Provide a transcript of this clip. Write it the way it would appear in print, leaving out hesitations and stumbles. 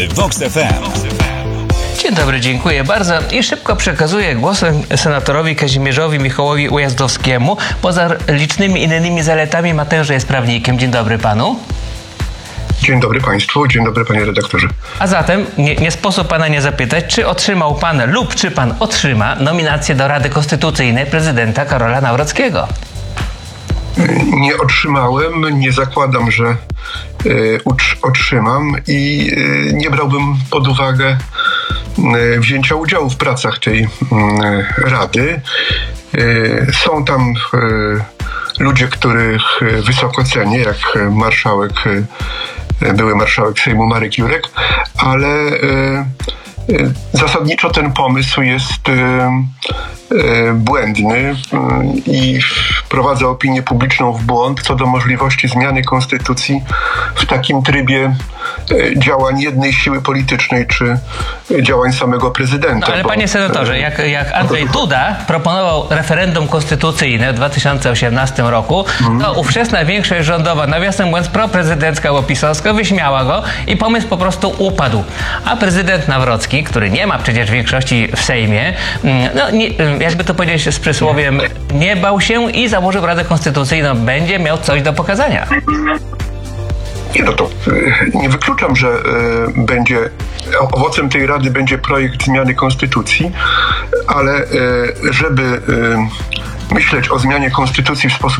Vox FM. Dzień dobry, dziękuję bardzo i szybko przekazuję głos senatorowi Kazimierzowi Michałowi Ujazdowskiemu. Poza licznymi innymi zaletami ma też, że jest prawnikiem. Dzień dobry panu. Dzień dobry państwu, dzień dobry panie redaktorze. A zatem nie sposób pana nie zapytać, czy otrzymał pan lub czy pan otrzyma nominację do Rady Konstytucyjnej prezydenta Karola Nawrockiego. Nie otrzymałem, nie zakładam, że otrzymam i nie brałbym pod uwagę wzięcia udziału w pracach tej Rady. Są tam ludzie, których wysoko cenię, jak były marszałek Sejmu Marek Jurek, ale zasadniczo ten pomysł jest błędny i wprowadza opinię publiczną w błąd co do możliwości zmiany konstytucji w takim trybie działań jednej siły politycznej czy działań samego prezydenta. No, ale panie senatorze, jak Andrzej Duda proponował referendum konstytucyjne w 2018 roku, to ówczesna większość rządowa, nawiasem mówiąc proprezydencka łopisowska, wyśmiała go i pomysł po prostu upadł. A prezydent Nawrocki, który nie ma przecież większości w Sejmie, jakby to powiedzieć z przysłowiem, nie bał się i założył Radę Konstytucyjną. Będzie miał coś do pokazania. Nie wykluczam, że owocem tej Rady będzie projekt zmiany konstytucji, ale żeby myśleć o zmianie konstytucji w sposób